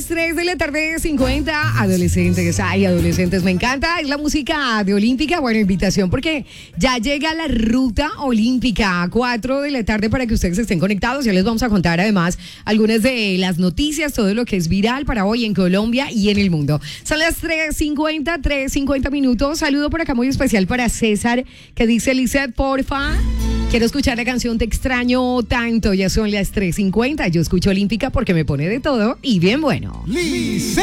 3 de la tarde, 50 adolescentes. Ay, adolescentes, me encanta. Es la música de Olímpica. Bueno, invitación porque ya llega la ruta olímpica a 4 de la tarde para que ustedes estén conectados. Ya les vamos a contar además algunas de las noticias, todo lo que es viral para hoy en Colombia y en el mundo. Son las 3:50 minutos. Saludo por acá muy especial para César, que dice: Lizeth, porfa, quiero escuchar la canción Te extraño tanto. Ya son las 3:50. Yo escucho Olímpica porque me pone de todo y bien bueno.